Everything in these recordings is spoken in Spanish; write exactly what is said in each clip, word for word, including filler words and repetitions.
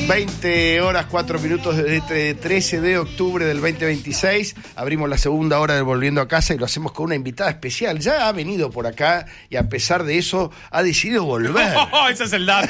veinte horas, cuatro minutos desde este trece de octubre del veinte veintiséis. Abrimos la segunda hora de Volviendo a Casa y lo hacemos con una invitada especial. Ya ha venido por acá y a pesar de eso ha decidido volver. Oh, ese es el dato.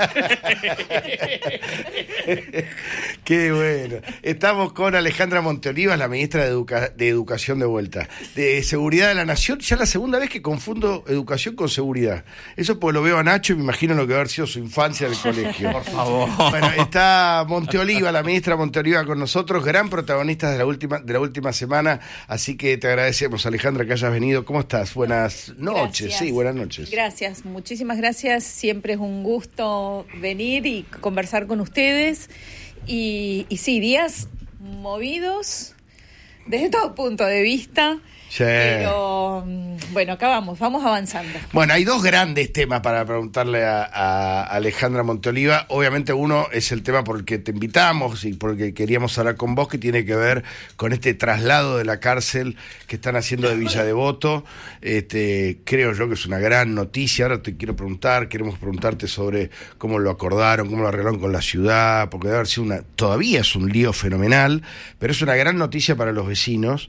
Qué bueno. Estamos con Alejandra Monteolivas, la ministra de, Educa- de Educación de vuelta. De Seguridad de la Nación, ya la segunda vez que confundo educación con seguridad. Eso porque lo veo a Nacho y me imagino lo que va a haber sido su infancia en el colegio. Por favor. Bueno, está Monteoliva, la ministra Monteoliva con nosotros, gran protagonista de la última de la última semana, así que te agradecemos, Alejandra, que hayas venido. ¿Cómo estás? Buenas noches. Gracias. Sí, buenas noches. Gracias, muchísimas gracias. Siempre es un gusto venir y conversar con ustedes. Y, y sí, días movidos desde todo punto de vista. Sí. Pero bueno, acá vamos, vamos avanzando. Bueno, hay dos grandes temas para preguntarle a, a Alejandra Monteoliva. Obviamente uno es el tema por el que te invitamos y por el que queríamos hablar con vos, que tiene que ver con este traslado de la cárcel que están haciendo de Villa Devoto. Este, creo yo que es una gran noticia. Ahora te quiero preguntar, queremos preguntarte sobre cómo lo acordaron, cómo lo arreglaron con la ciudad, porque debe haber sido una, todavía es un lío fenomenal, pero es una gran noticia para los vecinos.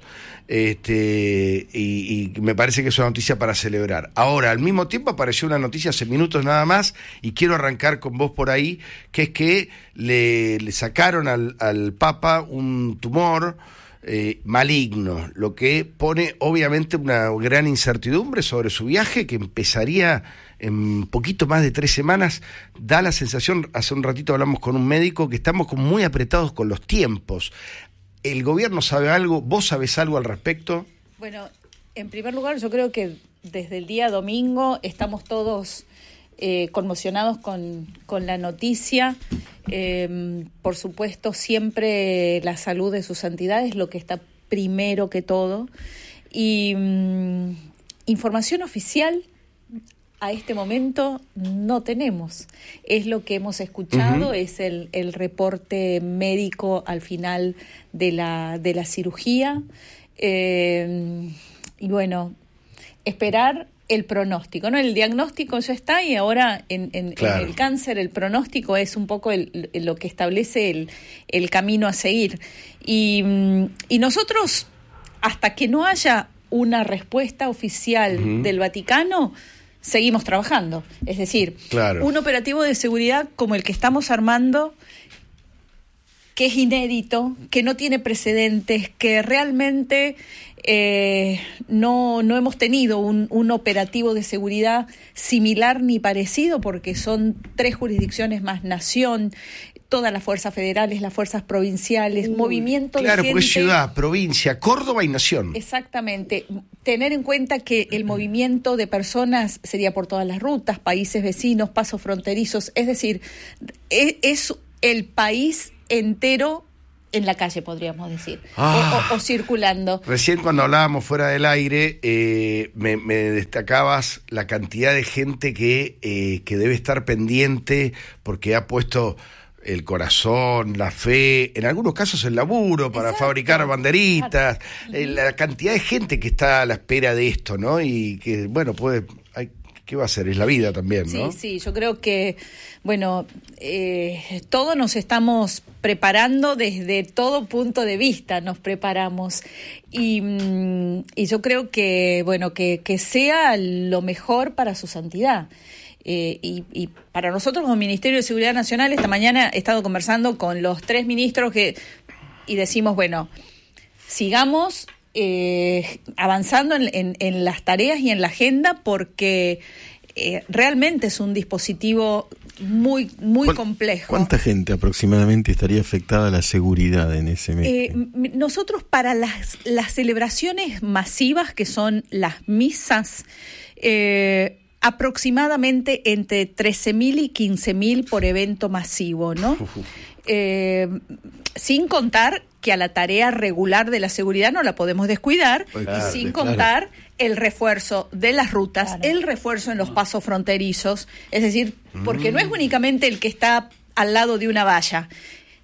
Este, y, y me parece que es una noticia para celebrar. Ahora, al mismo tiempo apareció una noticia hace minutos nada más, y quiero arrancar con vos por ahí, que es que le, le sacaron al, al Papa un tumor eh, maligno, lo que pone obviamente una gran incertidumbre sobre su viaje, que empezaría en poquito más de tres semanas. Da la sensación, hace un ratito hablamos con un médico, que estamos como muy apretados con los tiempos. ¿El gobierno sabe algo? ¿Vos sabés algo al respecto? Bueno, en primer lugar, yo creo que desde el día domingo estamos todos eh, conmocionados con, con la noticia. Eh, por supuesto, siempre la salud de su santidad es lo que está primero que todo. Y um, información oficial a este momento no tenemos. Es lo que hemos escuchado, uh-huh. es el, el reporte médico al final de la, de la cirugía. Eh, y bueno, esperar el pronóstico, ¿no? El diagnóstico ya está y ahora en, en, claro. en el cáncer el pronóstico es un poco el, lo que establece el, el camino a seguir. Y, y nosotros, hasta que no haya una respuesta oficial uh-huh. del Vaticano, seguimos trabajando. Es decir, claro. un operativo de seguridad como el que estamos armando, que es inédito, que no tiene precedentes, que realmente eh, no, no hemos tenido un, un operativo de seguridad similar ni parecido, porque son tres jurisdicciones más nación, todas las fuerzas federales, las fuerzas provinciales, Uy, movimiento claro, de gente. Claro, porque es ciudad, provincia, Córdoba y nación. Exactamente. Tener en cuenta que el movimiento de personas sería por todas las rutas, países vecinos, pasos fronterizos, es decir, es, es el país entero en la calle, podríamos decir, ah, o, o, o circulando. Recién cuando hablábamos fuera del aire, eh, me, me destacabas la cantidad de gente que, eh, que debe estar pendiente porque ha puesto el corazón, la fe, en algunos casos el laburo para Exacto. fabricar banderitas, claro. eh, la cantidad de gente que está a la espera de esto, ¿no? Y que, bueno, puede... Hay, ¿qué va a ser? Es la vida también, ¿no? Sí, sí, yo creo que, bueno, eh, todos nos estamos preparando desde todo punto de vista, nos preparamos. Y, y yo creo que, bueno, que, que sea lo mejor para su santidad. Eh, y, y para nosotros como Ministerio de Seguridad Nacional, esta mañana he estado conversando con los tres ministros que y decimos, bueno, sigamos eh, avanzando en, en, en las tareas y en la agenda, porque eh, realmente es un dispositivo muy muy complejo. ¿Cuánta gente aproximadamente estaría afectada a la seguridad en ese mes? Eh, nosotros para las, las celebraciones masivas, que son las misas, eh, aproximadamente entre trece mil y quince mil por evento masivo, ¿no? Eh, sin contar que a la tarea regular de la seguridad no la podemos descuidar, pues claro, y sin claro. contar el refuerzo de las rutas, claro. el refuerzo en los pasos fronterizos, es decir, porque mm. no es únicamente el que está al lado de una valla.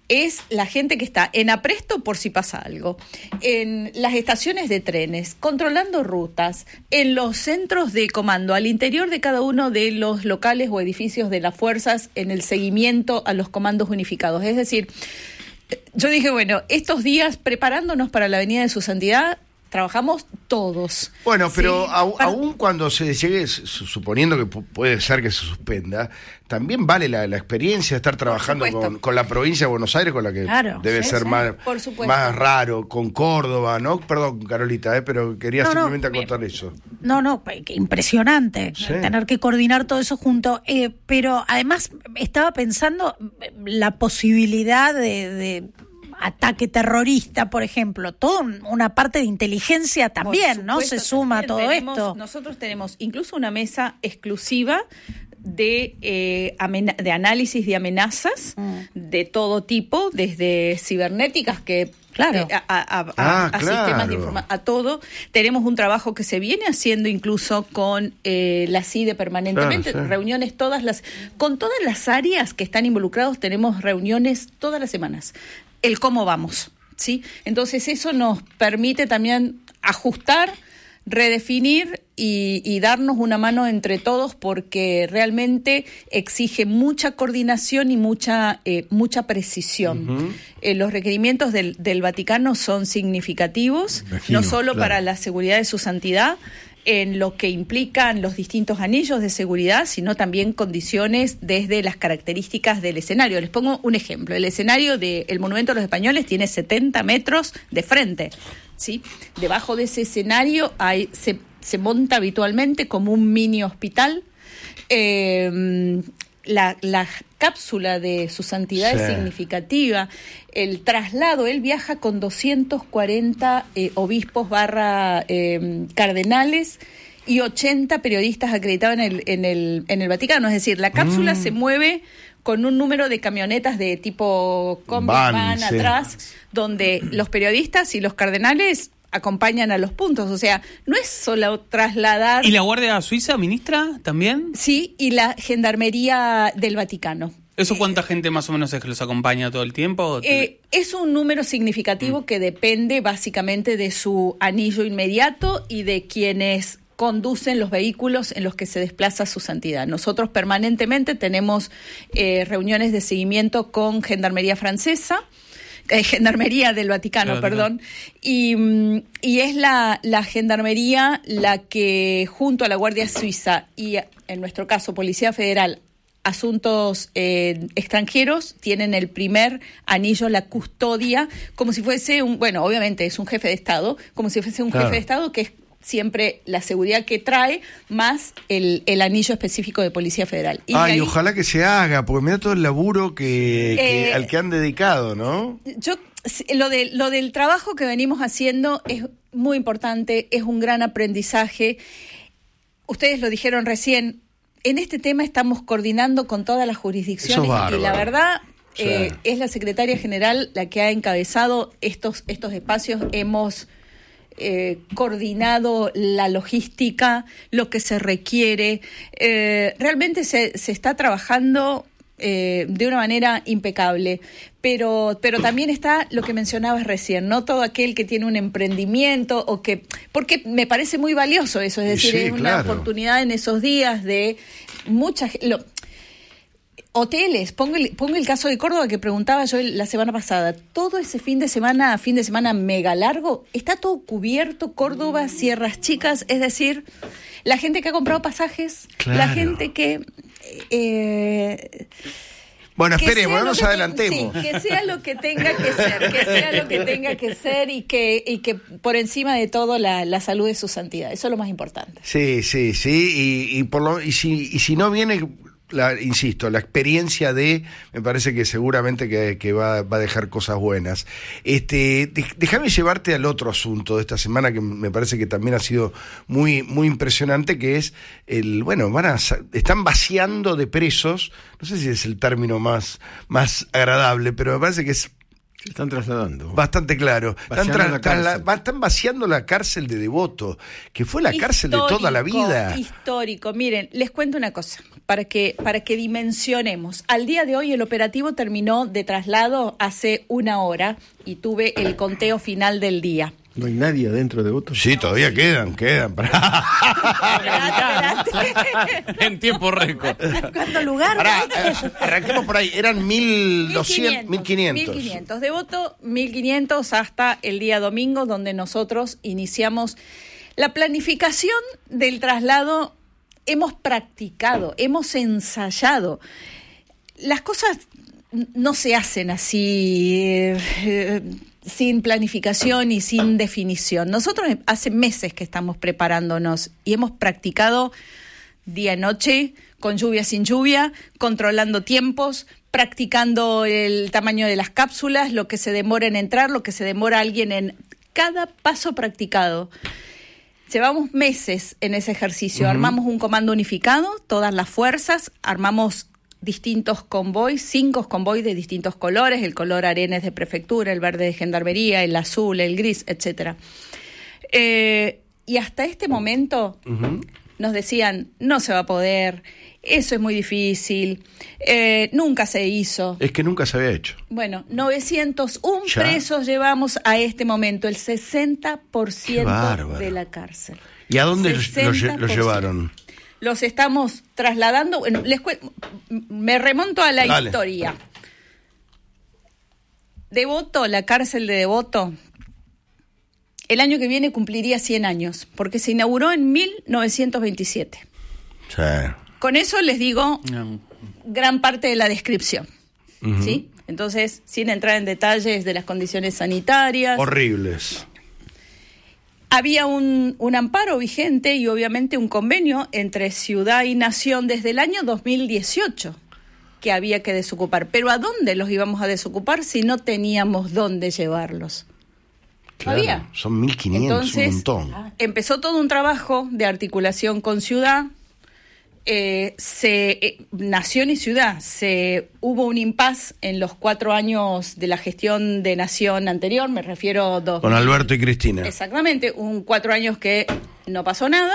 es la gente que está en apresto por si pasa algo, en las estaciones de trenes, controlando rutas, en los centros de comando, al interior de cada uno de los locales o edificios de las fuerzas, en el seguimiento a los comandos unificados. Es decir, yo dije, bueno, estos días preparándonos para la venida de su santidad, trabajamos todos. Bueno, pero ¿sí? a, Para... aún cuando se llegue, suponiendo que pu- puede ser que se suspenda, también vale la, la experiencia de estar trabajando con, con la provincia de Buenos Aires, con la que claro, debe sí, ser sí, más, más raro, con Córdoba, ¿no? Perdón, Carolita, eh, pero quería no, simplemente no, acotar eh, eso. No, no, qué impresionante sí. tener que coordinar todo eso junto. Eh, pero además estaba pensando la posibilidad de... de ataque terrorista, por ejemplo, toda una parte de inteligencia también, supuesto, ¿no? Se suma todo tenemos, esto. Nosotros tenemos incluso una mesa exclusiva de, eh, amena- de análisis de amenazas mm. de todo tipo, desde cibernéticas que Claro. Eh, a, a, a, ah, a claro. sistemas de información, a todo. Tenemos un trabajo que se viene haciendo incluso con eh, la C I D E permanentemente, claro, sí. reuniones todas las, con todas las áreas que están involucrados, tenemos reuniones todas las semanas. El cómo vamos, ¿sí? Entonces eso nos permite también ajustar, redefinir y, y darnos una mano entre todos, porque realmente exige mucha coordinación y mucha eh, mucha precisión. Uh-huh. Eh, los requerimientos del, del Vaticano son significativos, Imagino, no solo claro. para la seguridad de su santidad, en lo que implican los distintos anillos de seguridad, sino también condiciones desde las características del escenario. Les pongo un ejemplo. El escenario del Monumento a los Españoles tiene setenta metros de frente, ¿sí? Debajo de ese escenario hay, se, se monta habitualmente como un mini hospital. Eh, la, la cápsula de su santidad sí. es significativa. El traslado, él viaja con doscientos cuarenta eh, obispos barra eh, cardenales y ochenta periodistas acreditados en el, en el, en el Vaticano. Es decir, la cápsula mm. se mueve con un número de camionetas de tipo combi van, van sí. atrás, donde los periodistas y los cardenales acompañan a los puntos. O sea, no es solo trasladar... ¿Y la Guardia Suiza, ministra, también? Sí, y la Gendarmería del Vaticano. ¿Eso cuánta gente más o menos es que los acompaña todo el tiempo? Eh, es un número significativo mm. que depende básicamente de su anillo inmediato y de quienes conducen los vehículos en los que se desplaza su santidad. Nosotros permanentemente tenemos eh, reuniones de seguimiento con Gendarmería Francesa, eh, Gendarmería del Vaticano, claro, perdón, y, y es la, la Gendarmería la que junto a la Guardia Suiza y en nuestro caso Policía Federal, Asuntos eh, Extranjeros, tienen el primer anillo, la custodia, como si fuese un, bueno, obviamente es un jefe de Estado, como si fuese un claro. jefe de Estado que es siempre la seguridad que trae, más el, el anillo específico de Policía Federal. Y Ay, ahí, ojalá que se haga, porque mira todo el laburo que, que eh, al que han dedicado, ¿no? Yo, lo, de, lo del trabajo que venimos haciendo es muy importante, es un gran aprendizaje. Ustedes lo dijeron recién, en este tema estamos coordinando con todas las jurisdicciones y la verdad sí. eh, es la secretaria general la que ha encabezado estos, estos espacios. Hemos eh, coordinado la logística, lo que se requiere. Eh, realmente se, se está trabajando eh, de una manera impecable. Pero, pero también está lo que mencionabas recién, ¿no? Todo aquel que tiene un emprendimiento o que... Porque me parece muy valioso eso, es decir, sí, es una claro. oportunidad en esos días de muchas... Lo, hoteles, pongo el, pongo el caso de Córdoba que preguntaba yo la semana pasada. Todo ese fin de semana, fin de semana mega largo, está todo cubierto, Córdoba, Sierras Chicas, es decir, la gente que ha comprado pasajes, claro. la gente que... Eh, Bueno, esperemos, no nos adelantemos. Sí, que sea lo que tenga que ser, que sea lo que tenga que ser y que y que por encima de todo la, la salud de su santidad. Eso es lo más importante. Sí, sí, sí. Y, y, por lo, y, si, y si no viene, la, insisto, la experiencia de, me parece que seguramente que, que va, va a dejar cosas buenas. Este, de, déjame llevarte al otro asunto de esta semana que me parece que también ha sido muy, muy impresionante, que es el, bueno, van a, están vaciando de presos, no sé si es el término más, más agradable, pero me parece que es Se están trasladando. Bastante claro. Están, Vaciando tra- la trasla- cárcel. va- están vaciando la cárcel de Devoto, que fue la cárcel de toda la Histórico, vida. Histórico. Miren, les cuento una cosa, para que, para que dimensionemos. Al día de hoy el operativo terminó de traslado hace una hora y tuve el conteo final del día. ¿No hay nadie adentro de Devoto? Sí, todavía quedan, quedan. Pará. Esperate, esperate. En tiempo récord. ¿Cuánto lugar? Pará, eh, arranquemos por ahí. Eran mil doscientos, mil quinientos. mil quinientos. Devoto, mil quinientos hasta el día domingo, donde nosotros iniciamos la planificación del traslado. Hemos practicado, hemos ensayado. Las cosas no se hacen así, eh, eh, sin planificación y sin definición. Nosotros hace meses que estamos preparándonos y hemos practicado día y noche, con lluvia, sin lluvia, controlando tiempos, practicando el tamaño de las cápsulas, lo que se demora en entrar, lo que se demora alguien en cada paso practicado. Llevamos meses en ese ejercicio. Uh-huh. Armamos un comando unificado, todas las fuerzas, armamos distintos convoys, cinco convoys de distintos colores, el color arena es de prefectura, el verde de gendarmería, el azul, el gris, etcétera. Eh, y hasta este momento uh-huh. nos decían, no se va a poder, eso es muy difícil, eh, nunca se hizo. Es que nunca se había hecho. Bueno, novecientos uno ¿Ya? presos llevamos a este momento, el sesenta por ciento de la cárcel. ¿Y a dónde los, los llevaron? Los estamos trasladando. Bueno, les cu- me remonto a la Dale. historia. Devoto, la cárcel de Devoto, el año que viene cumpliría cien años, porque se inauguró en mil novecientos veintisiete. Sí. Con eso les digo No. gran parte de la descripción. Uh-huh. ¿Sí? Entonces, sin entrar en detalles de las condiciones sanitarias. Horribles. Había un, un amparo vigente y obviamente un convenio entre ciudad y nación desde el año dos mil dieciocho que había que desocupar. Pero ¿a dónde los íbamos a desocupar si no teníamos dónde llevarlos? Claro, ¿Había? Son mil quinientos, Entonces, un montón. Empezó todo un trabajo de articulación con ciudad. Eh, se, eh, Nación y Ciudad, se hubo un impas en los cuatro años de la gestión de Nación anterior, me refiero a dos. Con Alberto y Cristina. Exactamente, un cuatro años que no pasó nada.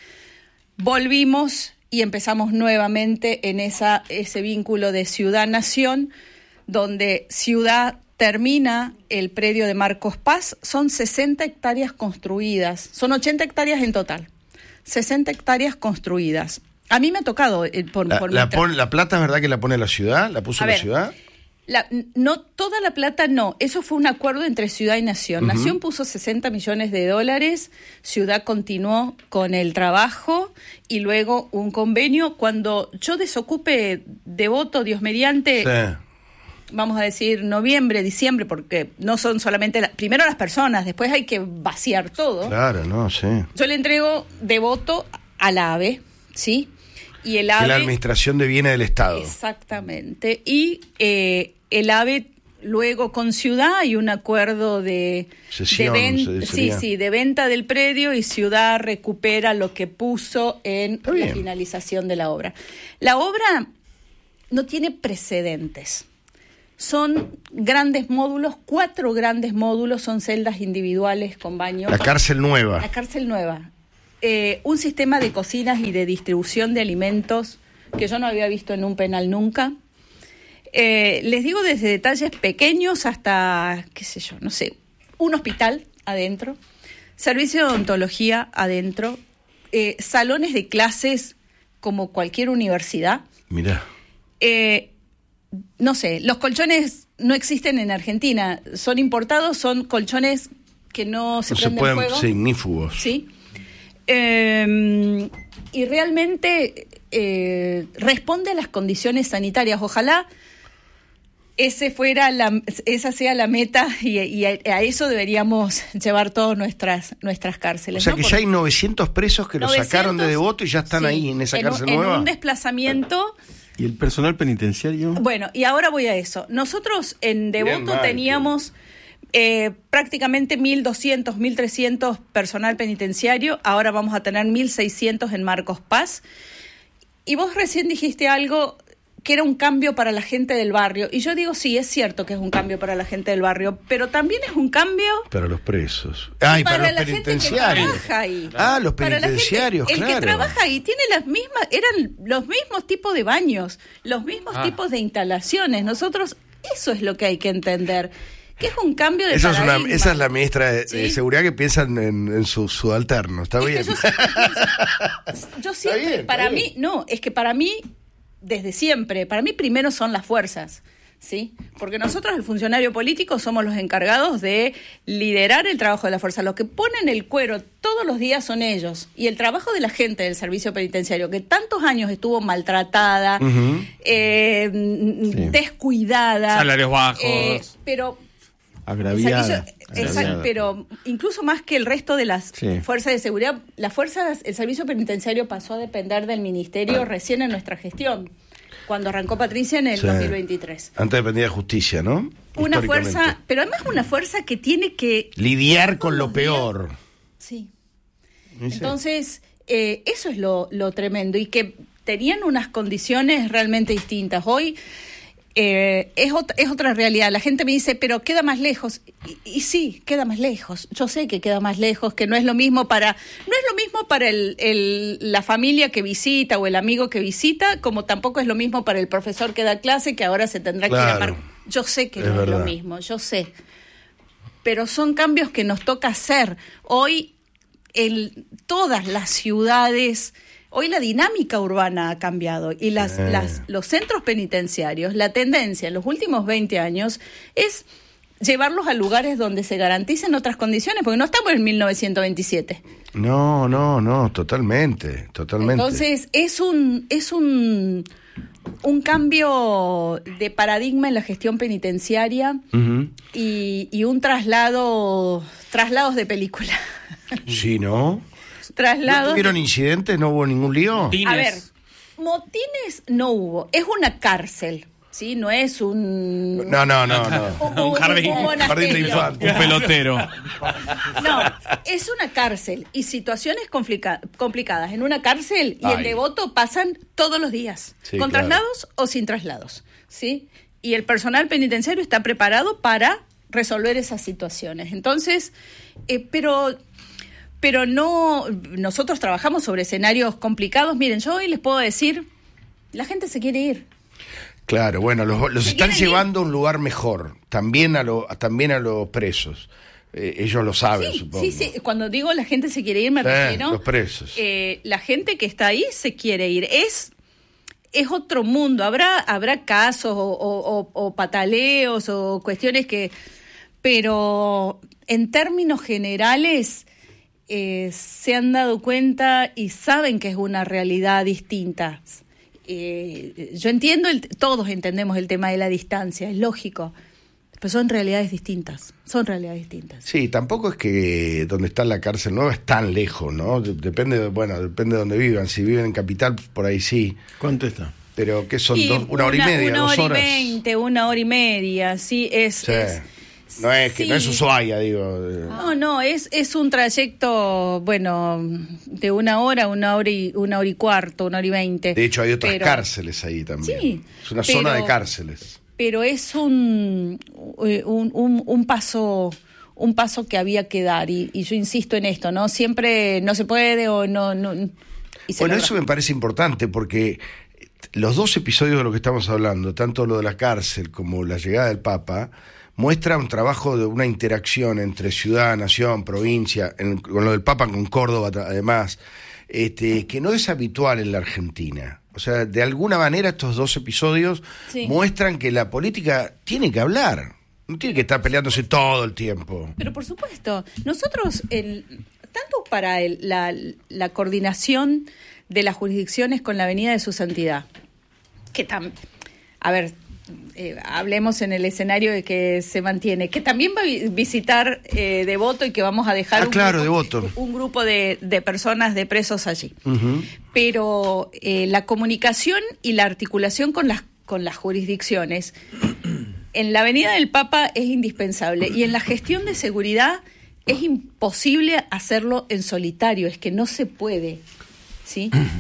Volvimos y empezamos nuevamente en esa ese vínculo de ciudad-nación, donde Ciudad termina el predio de Marcos Paz, son sesenta hectáreas construidas, son ochenta hectáreas en total, sesenta hectáreas construidas. A mí me ha tocado eh, por, La, por la, mi tra- pon, ¿La plata es verdad que la pone la ciudad? ¿La puso A la ver, ciudad? La, no, toda la plata no, eso fue un acuerdo entre Ciudad y Nación. Uh-huh. Nación puso sesenta millones de dólares, Ciudad continuó con el trabajo y luego un convenio. Cuando yo desocupe Devoto, Dios mediante, Sí. vamos a decir noviembre, diciembre, porque no son solamente, la, primero las personas, después hay que vaciar todo. Claro, no, sí. Yo le entrego Devoto al AVE, ¿sí? Y el Que AVE... la Administración de Bienes del Estado. Exactamente. Y eh, el AVE luego con Ciudad hay un acuerdo de, Cesión, de ven- se- sí, sería. sí, de venta del predio y Ciudad recupera lo que puso en Está la bien. finalización de la obra. La obra no tiene precedentes. Son grandes módulos, cuatro grandes módulos, son celdas individuales con baño. La cárcel nueva. La cárcel nueva. Eh, un sistema de cocinas y de distribución de alimentos que yo no había visto en un penal nunca. Eh, les digo desde detalles pequeños hasta, qué sé yo, no sé, un hospital adentro, servicio de odontología adentro, eh, salones de clases como cualquier universidad. Mirá. Eh, no sé, los colchones no existen en Argentina, son importados, son colchones que no se No se prenden pueden, fuego. sí, ignífugos. Sí. Eh, y realmente eh, responde a las condiciones sanitarias. Ojalá ese fuera la, esa sea la meta y, y a, a eso deberíamos llevar todas nuestras nuestras O cárceles. sea ¿no? que Porque ya hay novecientos presos que los novecientos, sacaron de Devoto y ya están sí, ahí en esa en cárcel un, nueva. En un desplazamiento. ¿Y el personal penitenciario? Bueno, y ahora voy a eso. Nosotros en Devoto Bien, Mike. teníamos eh, prácticamente mil doscientos, mil trescientos personal penitenciario. Ahora vamos a tener mil seiscientos en Marcos Paz. Y vos recién dijiste algo que era un cambio para la gente del barrio. Y yo digo, sí, es cierto que es un cambio para la gente del barrio, pero también es un cambio... Para los presos. Ay, para, para los penitenciarios. Gente que trabaja ahí. Ah, los penitenciarios, gente, claro. El que trabaja ahí tiene las mismas, eran los mismos tipos de baños, los mismos ah. tipos de instalaciones. Nosotros, eso es lo que hay que entender. Que es un cambio de esa paradigma. Es una, esa es la ministra de, ¿Sí? de Seguridad que piensa en, en su subalterno. Está es bien. Yo siempre, pienso, yo siempre bien, para mí, bien. no, es que para mí... desde siempre, para mí primero son las fuerzas, ¿sí? Porque nosotros, el funcionario político, somos los encargados de liderar el trabajo de la fuerza. Los que ponen el cuero todos los días son ellos. Y el trabajo de la gente del servicio penitenciario, que tantos años estuvo maltratada, uh-huh. eh, sí. descuidada. Salarios bajos. Eh, pero... Agraviada. Exacto, pero incluso más que el resto de las sí. fuerzas de seguridad, las fuerzas, el servicio penitenciario pasó a depender del ministerio recién en nuestra gestión, cuando arrancó Patricia en el sí. dos mil veintitrés. Antes dependía de justicia, ¿no? Una fuerza, pero además una fuerza que tiene que... lidiar con lo peor. Días. Sí. Entonces, eh, eso es lo, lo tremendo, y que tenían unas condiciones realmente distintas. Hoy... Eh, es, ot- es otra realidad. La gente me dice, pero queda más lejos. Y, y sí, queda más lejos. Yo sé que queda más lejos, que no es lo mismo para, no es lo mismo para el, el, la familia que visita o el amigo que visita, como tampoco es lo mismo para el profesor que da clase, que ahora se tendrá claro. que llamar. Yo sé que es no verdad. es lo mismo, yo sé. Pero son cambios que nos toca hacer. Hoy, el, todas las ciudades... Hoy la dinámica urbana ha cambiado y las, sí. las, los centros penitenciarios, la tendencia en los últimos veinte años es llevarlos a lugares donde se garanticen otras condiciones, porque no estamos en mil novecientos veintisiete. No, no, no, totalmente, totalmente. Entonces es un, es un, un cambio de paradigma en la gestión penitenciaria uh-huh. y, y un traslado, traslados de película. Sí, ¿no? Traslados. ¿No tuvieron incidentes? ¿No hubo ningún lío? Motines. A ver, motines no hubo. Es una cárcel, ¿sí? No es un... No, no, no. no. Un, un jardín. Un, un jardín de infantes. Un pelotero. No, es una cárcel. Y situaciones complica- complicadas en una cárcel y Ay. en Devoto pasan todos los días. Sí, con claro. traslados o sin traslados, ¿sí? Y el personal penitenciario está preparado para resolver esas situaciones. Entonces, eh, pero... Pero no, nosotros trabajamos sobre escenarios complicados. Miren, yo hoy les puedo decir, la gente se quiere ir. Claro, bueno, los, los están llevando ir? a un lugar mejor, también a, lo, también a los presos. Eh, ellos lo saben, sí, supongo. Sí, sí, cuando digo la gente se quiere ir, me eh, refiero... los presos. Eh, la gente que está ahí se quiere ir. Es... Es otro mundo. Habrá, habrá casos o, o, o pataleos o cuestiones que... Pero en términos generales... Eh, se han dado cuenta y saben que es una realidad distinta. Eh, yo entiendo, el, todos entendemos el tema de la distancia, es lógico, pero son realidades distintas, son realidades distintas. Sí, tampoco es que donde está la cárcel nueva es tan lejos, ¿no? Depende, de, bueno, depende de donde vivan. Si viven en Capital, por ahí sí. ¿Cuánto está? Pero ¿qué son? Y Dos, una, una hora y media, una dos hora horas. y veinte, una hora y media, sí, es... Sí. es No es que sí. no es Ushuaia, digo. No, no, es es un trayecto, bueno, de una hora, una hora y una hora y cuarto, una hora y veinte. De hecho, hay otras pero, cárceles ahí también. Sí, es una pero, zona de cárceles. Pero es un un, un un paso un paso que había que dar y, y yo insisto en esto, ¿no? Siempre no se puede o no no. Y se bueno, logra. eso me parece importante porque los dos episodios de lo que estamos hablando, tanto lo de la cárcel como la llegada del Papa, muestra un trabajo de una interacción entre ciudad, nación, provincia, en, con lo del Papa con Córdoba además, este, que no es habitual en la Argentina. O sea, de alguna manera estos dos episodios sí. muestran que la política tiene que hablar, no tiene que estar peleándose todo el tiempo. Pero por supuesto, nosotros, el, tanto para el, la, la coordinación de las jurisdicciones con la Avenida de su Santidad, que también, a ver... Eh, hablemos en el escenario de que se mantiene, que también va a vi- visitar eh, Devoto y que vamos a dejar ah, un, claro, grupo, un grupo de, de personas, de presos allí. Uh-huh. Pero eh, la comunicación y la articulación con las, con las jurisdicciones en la Avenida del Papa es indispensable y en la gestión de seguridad es imposible hacerlo en solitario, es que no se puede, ¿sí?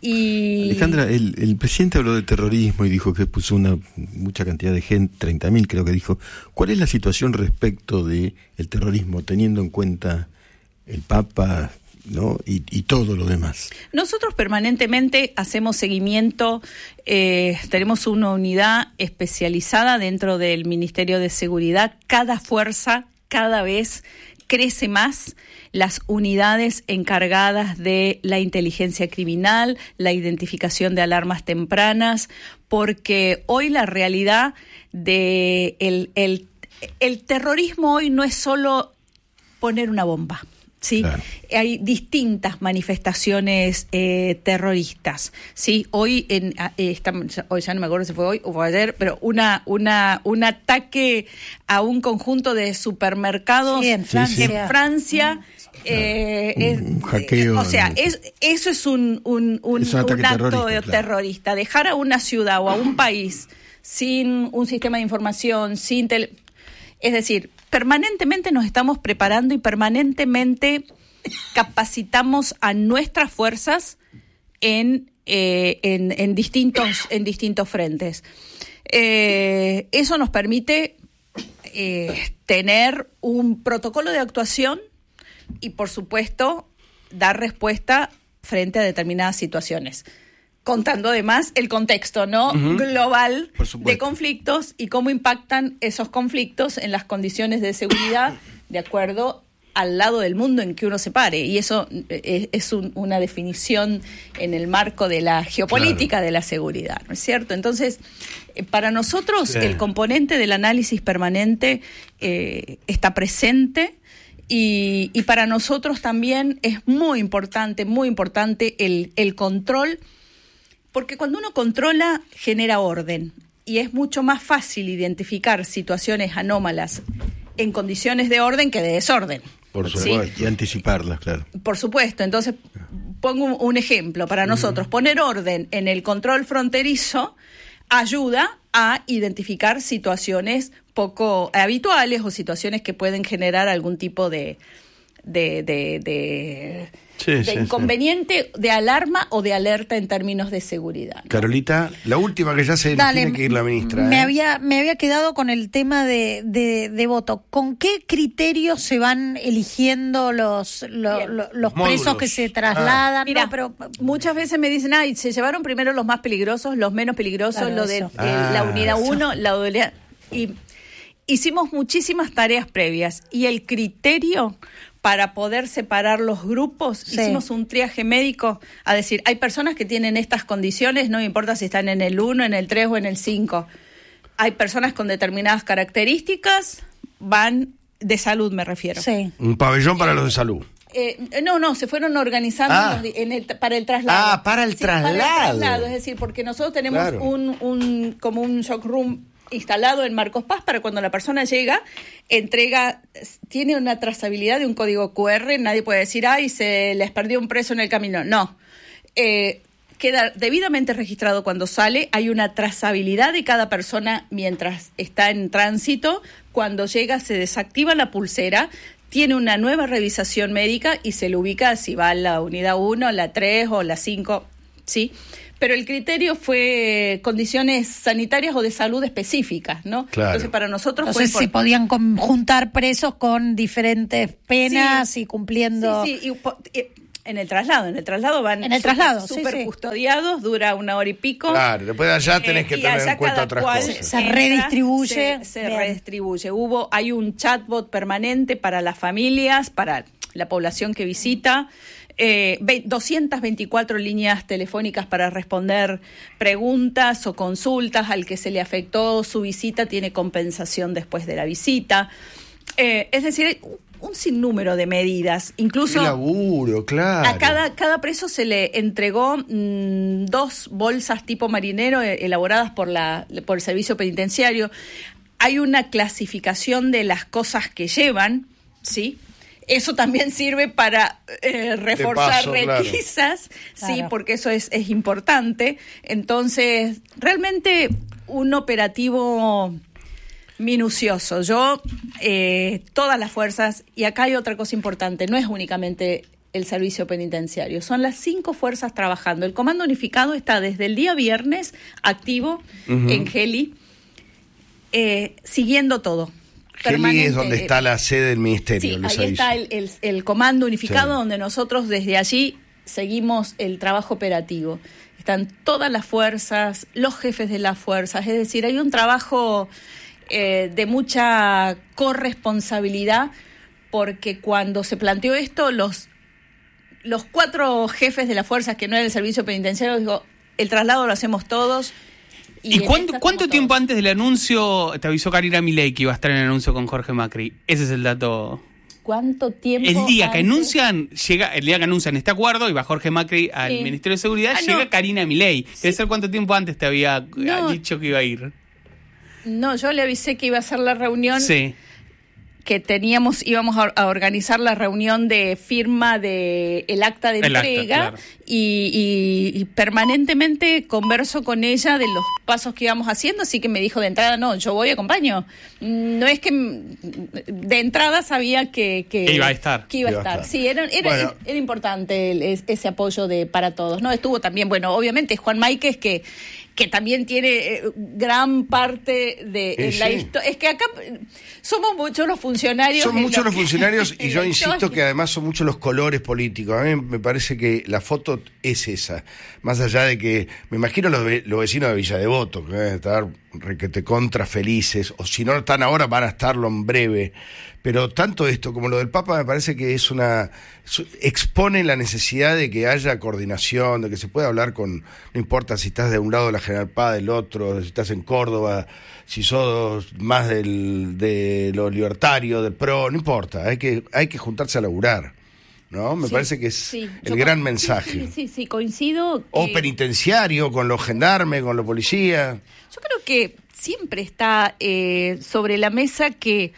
Y Alejandra, el, el presidente habló de terrorismo y dijo que puso una mucha cantidad de gente, treinta mil creo que dijo. ¿Cuál es la situación respecto de el terrorismo, teniendo en cuenta el Papa, ¿no? y, y todo lo demás? Nosotros permanentemente hacemos seguimiento, eh, tenemos una unidad especializada dentro del Ministerio de Seguridad. Cada fuerza, cada vez crece más las unidades encargadas de la inteligencia criminal, la identificación de alarmas tempranas, porque hoy la realidad de el, el, el terrorismo hoy no es solo poner una bomba. Sí, claro. Hay distintas manifestaciones eh, terroristas. Sí, hoy en eh, está, hoy ya no me acuerdo si fue hoy o fue ayer, pero una una un ataque a un conjunto de supermercados sí, en Francia, en Francia eh, es, un hackeo. O sea, es, eso es un un, un, es un, un acto terrorista, terrorista. Claro. Dejar a una ciudad o a un país sin un sistema de información, sin tele, es decir, permanentemente nos estamos preparando y permanentemente capacitamos a nuestras fuerzas en, eh, en, en, distintos, en distintos frentes. Eh, eso nos permite eh, tener un protocolo de actuación y, por supuesto, dar respuesta frente a determinadas situaciones. Contando además el contexto, ¿no? Uh-huh. Global de conflictos y cómo impactan esos conflictos en las condiciones de seguridad de acuerdo al lado del mundo en que uno se pare. Y eso es, es un, una definición en el marco de la geopolítica, claro, de la seguridad, ¿no es cierto? Entonces, eh, para nosotros sí, el componente del análisis permanente eh, está presente. Y, y para nosotros también es muy importante, muy importante el, el control. Porque cuando uno controla, genera orden. Y es mucho más fácil identificar situaciones anómalas en condiciones de orden que de desorden. Por supuesto, ¿sí? Y anticiparlas, claro. Por supuesto. Entonces, pongo un, un ejemplo para nosotros. Uh-huh. Poner orden en el control fronterizo ayuda a identificar situaciones poco habituales o situaciones que pueden generar algún tipo de... de, de, de Sí, de sí, inconveniente, sí, de alarma o de alerta en términos de seguridad, ¿no? Carolita, la última que ya se Dale, tiene que ir la ministra. Me, ¿eh? había, me había quedado con el tema de, de, de voto. ¿Con qué criterios se van eligiendo los, los, los, los presos que se trasladan? Ah. Mira, no, pero muchas veces me dicen, ay, se llevaron primero los más peligrosos, los menos peligrosos, claro, lo de eh, ah, la unidad uno, la unidad... Y hicimos muchísimas tareas previas y el criterio para poder separar los grupos, sí, hicimos un triaje médico a decir, hay personas que tienen estas condiciones, no importa si están en el uno, en el tres o en el cinco. Hay personas con determinadas características, van de salud me refiero. Sí. Un pabellón para los de salud. Eh, no, no, se fueron organizando ah. los, en el, para el traslado. Ah, para el sí, traslado. Para el traslado, es decir, porque nosotros tenemos claro. un, un como un shock room instalado en Marcos Paz para cuando la persona llega, entrega, tiene una trazabilidad de un código cu erre, nadie puede decir, ay, se les perdió un preso en el camino. No, eh, queda debidamente registrado cuando sale, hay una trazabilidad de cada persona mientras está en tránsito, cuando llega se desactiva la pulsera, tiene una nueva revisación médica y se le ubica si va a la unidad uno, la tres o la cinco, ¿sí? Pero el criterio fue condiciones sanitarias o de salud específicas, ¿no? Claro. Entonces, para nosotros Entonces fue... se podían juntar presos con diferentes penas sí, y cumpliendo... Sí, sí, y, y, en el traslado, en el traslado van... En el traslado, super sí, sí. custodiados, dura una hora y pico. Claro, después de allá tenés que eh, tener en cuenta otras cosas. Se, se redistribuye. Se, se redistribuye. Hubo, hay un chatbot permanente para las familias, para la población que visita... Eh, doscientas veinticuatro líneas telefónicas para responder preguntas o consultas. Al que se le afectó su visita tiene compensación después de la visita. Eh, es decir, un sinnúmero de medidas. Incluso ¡qué laburo, claro! A cada, cada preso se le entregó mmm, dos bolsas tipo marinero eh, elaboradas por, la, por el servicio penitenciario. Hay una clasificación de las cosas que llevan, ¿sí? Eso también sirve para eh, reforzar paso, requisas, claro. Sí, porque eso es, es importante. Entonces, realmente un operativo minucioso. Yo, eh, todas las fuerzas, y acá hay otra cosa importante, no es únicamente el servicio penitenciario. Son las cinco fuerzas trabajando. El Comando Unificado está desde el día viernes activo uh-huh. en Geli, eh, siguiendo todo. Geli es donde está la sede del ministerio. Sí, ahí aviso. está el, el, el Comando Unificado, sí. donde nosotros desde allí seguimos el trabajo operativo. Están todas las fuerzas, los jefes de las fuerzas, es decir, hay un trabajo eh, de mucha corresponsabilidad, porque cuando se planteó esto, los, los cuatro jefes de las fuerzas que no eran el servicio penitenciario, digo, el traslado lo hacemos todos. ¿Y, ¿Y cuánto, cuánto tiempo todos. antes del anuncio te avisó Karina Milei que iba a estar en el anuncio con Jorge Macri? Ese es el dato. ¿Cuánto tiempo? El día antes? que anuncian, llega, el día que anuncian este acuerdo y va Jorge Macri al sí. Ministerio de Seguridad, ah, llega no. Karina Milei. Sí. Debe ser cuánto tiempo antes te había no. dicho que iba a ir. No, yo le avisé que iba a hacer la reunión. Sí. Que teníamos, íbamos a organizar la reunión de firma de el acta de el entrega acta, claro. y, y, y permanentemente converso con ella de los pasos que íbamos haciendo, así que me dijo de entrada, no, yo voy, acompaño. No es que de entrada sabía que, que, que iba a estar. Que iba, iba a estar. estar. Sí, era, era, bueno. era importante el, ese apoyo de para todos, ¿no? Estuvo también, bueno, obviamente Juan Máiquez, que que también tiene eh, gran parte de eh, la sí. historia. Es que acá somos muchos los funcionarios. Son muchos lo los que, funcionarios y yo insisto que además son muchos los colores políticos. A mí me parece que la foto es esa. Más allá de que, me imagino los, los vecinos de Villa Devoto, que van a estar requete contra felices, o si no están ahora van a estarlo en breve. Pero tanto esto como lo del Papa me parece que es una expone la necesidad de que haya coordinación, de que se pueda hablar con, no importa si estás de un lado de la General Paz, del otro, si estás en Córdoba, si sos más del, de los libertarios, del PRO, no importa, hay que, hay que juntarse a laburar, ¿no? Me sí, parece que es sí. el Yo gran con... mensaje. Sí, sí, sí, coincido. Que... O penitenciario, con los gendarmes, con los policías. Yo creo que siempre está eh, sobre la mesa que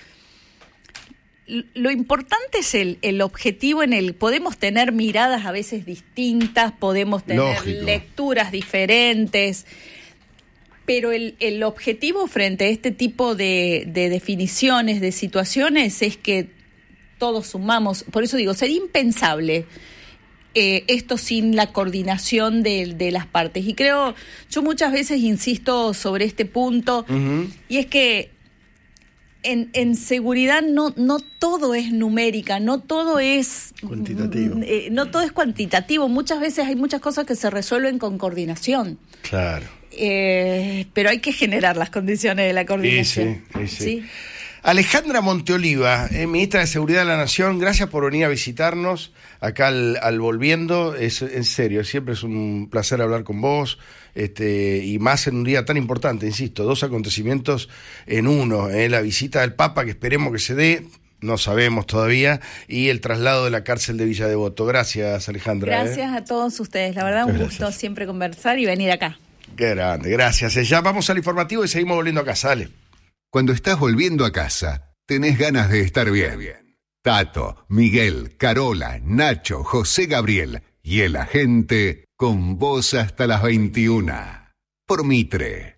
lo importante es el, el objetivo en el... Podemos tener miradas a veces distintas, podemos tener Lógico. lecturas diferentes, pero el, el objetivo frente a este tipo de, de definiciones, de situaciones, es que todos sumamos. Por eso digo, sería impensable eh, esto sin la coordinación de, de las partes. Y creo, yo muchas veces insisto sobre este punto, uh-huh. y es que En, en seguridad no no todo es numérica, no todo es cuantitativo. Eh, no todo es cuantitativo. Muchas veces hay muchas cosas que se resuelven con coordinación. Claro. Eh, pero hay que generar las condiciones de la coordinación. Sí, sí, sí. ¿Sí? Alejandra Monteoliva, eh, ministra de Seguridad de la Nación, gracias por venir a visitarnos acá al, al Volviendo. Es en serio, siempre es un placer hablar con vos. Este, y más en un día tan importante, insisto, dos acontecimientos en uno, eh, la visita del Papa, que esperemos que se dé, no sabemos todavía, y el traslado de la cárcel de Villa Devoto. Gracias, Alejandra. Gracias eh. a todos ustedes, la verdad, un gusto siempre conversar y venir acá. Qué grande, gracias. Ya vamos al informativo y seguimos volviendo a casa, dale. Cuando estás volviendo a casa, tenés ganas de estar bien. Tato, Miguel, Carola, Nacho, José Gabriel y el agente con vos hasta las veintiuna. Por Mitre.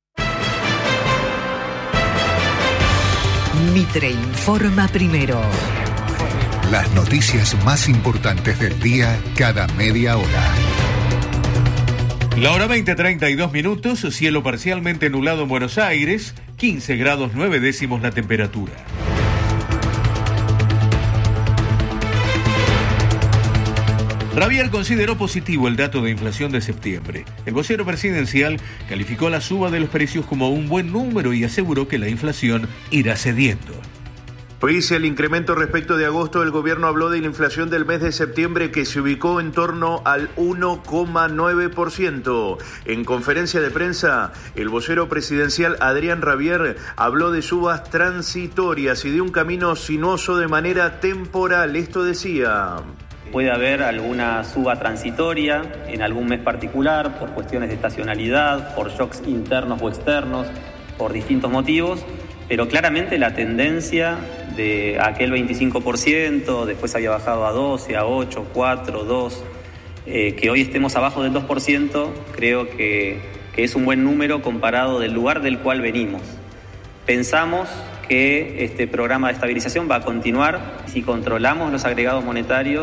Mitre informa primero. Las noticias más importantes del día cada media hora. La hora veinte, treinta y dos minutos, cielo parcialmente nublado en Buenos Aires, quince grados nueve décimos la temperatura. Rabier consideró positivo el dato de inflación de septiembre. El vocero presidencial calificó la suba de los precios como un buen número y aseguró que la inflación irá cediendo. Pese al incremento respecto de agosto, el gobierno habló de la inflación del mes de septiembre que se ubicó en torno al uno coma nueve por ciento. En conferencia de prensa, el vocero presidencial Adrián Rabier habló de subas transitorias y de un camino sinuoso de manera temporal. Esto decía: puede haber alguna suba transitoria en algún mes particular por cuestiones de estacionalidad, por shocks internos o externos, por distintos motivos, pero claramente la tendencia de aquel veinticinco por ciento, después había bajado a doce, a ocho, cuatro, dos, eh, que hoy estemos abajo del dos por ciento, creo que, que es un buen número comparado del lugar del cual venimos. Pensamos que este programa de estabilización va a continuar si controlamos los agregados monetarios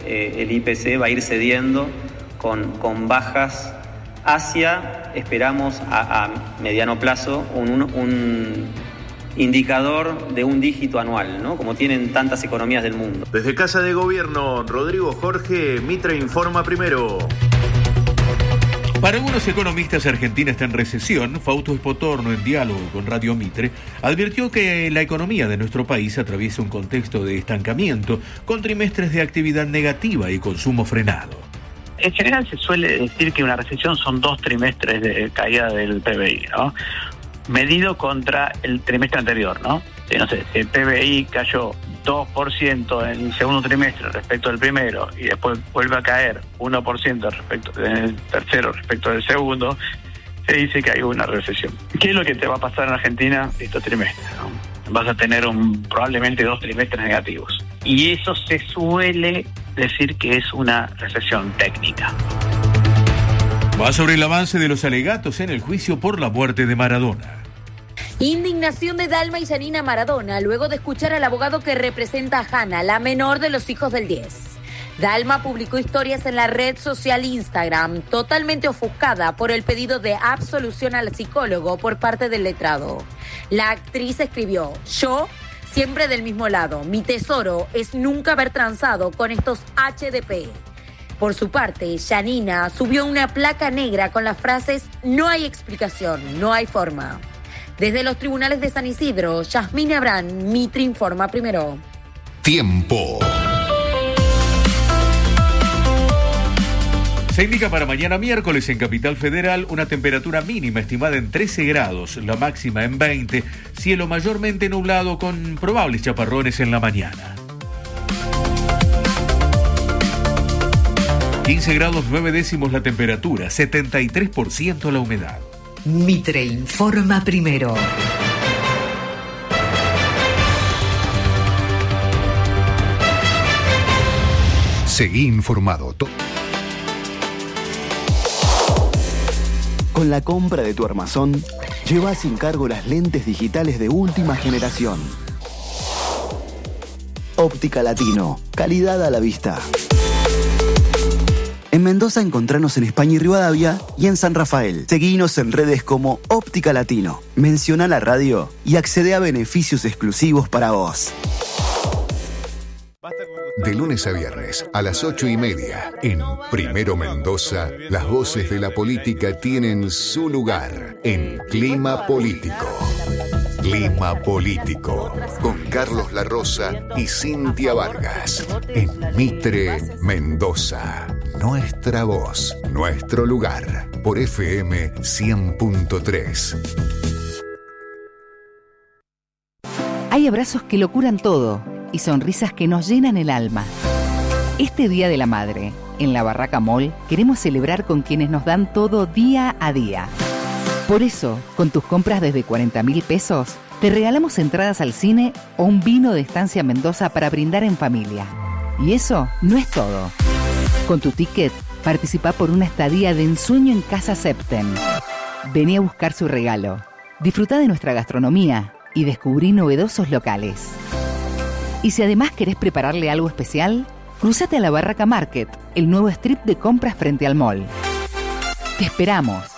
eh, el I P C va a ir cediendo con, con bajas hacia, esperamos a, a mediano plazo, un, un, un indicador de un dígito anual, ¿no? Como tienen tantas economías del mundo. Desde Casa de Gobierno, Rodrigo Jorge, Mitre informa primero. Para algunos economistas, Argentina está en recesión. Fausto Espotorno, en diálogo con Radio Mitre, advirtió que la economía de nuestro país atraviesa un contexto de estancamiento, con trimestres de actividad negativa y consumo frenado. En general se suele decir que una recesión son dos trimestres de caída del P B I, ¿no? Medido contra el trimestre anterior, ¿no? Eh, no sé, si el P B I cayó dos por ciento en el segundo trimestre respecto al primero y después vuelve a caer uno por ciento respecto del tercero respecto del segundo, se dice que hay una recesión. ¿Qué es lo que te va a pasar en Argentina estos trimestres, ¿no? Vas a tener un, probablemente dos trimestres negativos. Y eso se suele decir que es una recesión técnica. Va sobre el avance de los alegatos en el juicio por la muerte de Maradona. Indignación de Dalma y Yanina Maradona luego de escuchar al abogado que representa a Hanna, la menor de los hijos del diez. Dalma publicó historias en la red social Instagram, totalmente ofuscada por el pedido de absolución al psicólogo por parte del letrado. La actriz escribió: yo, siempre del mismo lado, mi tesoro es nunca haber transado con estos H D P. Por su parte, Yanina subió una placa negra con las frases: no hay explicación, no hay forma. Desde los tribunales de San Isidro, Yasmín Abrán, Mitre informa primero. Tiempo. Se indica para mañana miércoles en Capital Federal una temperatura mínima estimada en trece grados, la máxima en veinte, cielo mayormente nublado con probables chaparrones en la mañana. quince grados nueve décimos la temperatura, setenta y tres por ciento la humedad. Mitre informa primero. Seguí informado. Con la compra de tu armazón, lleva sin cargo las lentes digitales de última generación. Óptica Latino, calidad a la vista. En Mendoza encontranos en España y Rivadavia y en San Rafael. Seguinos en redes como Óptica Latino. Menciona la radio y accede a beneficios exclusivos para vos. De lunes a viernes a las ocho y media en Primero Mendoza, las voces de la política tienen su lugar en Clima Político. Clima Político con Carlos La Rosa y Cintia Vargas en Mitre Mendoza. Nuestra voz, nuestro lugar, por F M cien punto tres. Hay abrazos que lo curan todo y sonrisas que nos llenan el alma. Este Día de la Madre, en la Barraca Mall, queremos celebrar con quienes nos dan todo día a día. Por eso, con tus compras desde cuarenta mil pesos, te regalamos entradas al cine o un vino de Estancia Mendoza para brindar en familia. Y eso no es todo. Con tu ticket, participa por una estadía de ensueño en Casa Septen. Vení a buscar su regalo. Disfruta de nuestra gastronomía y descubrí novedosos locales. Y si además querés prepararle algo especial, cruzate a la Barraca Market, el nuevo strip de compras frente al mall. Te esperamos.